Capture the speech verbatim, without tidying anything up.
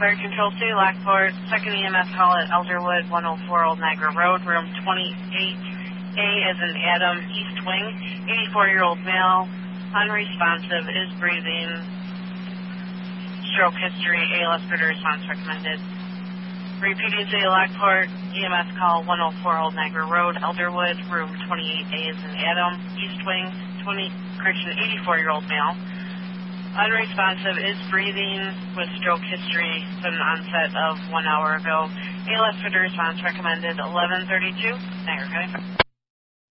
Fire Control City, Lockport, second E M S call at Elderwood, one oh four Old Niagara Road, room twenty-eight A as in Adam, East Wing, eighty-four-year-old male, unresponsive, is breathing, stroke history, A L S further response recommended. Repeating City, Lockport, E M S call one oh four Old Niagara Road, Elderwood, room twenty-eight A as in Adam, East Wing, twenty, correction, eighty-four-year-old male. Unresponsive, is breathing with stroke history, sudden onset of one hour ago. A L S further response recommended eleven thirty-two, Niagara County.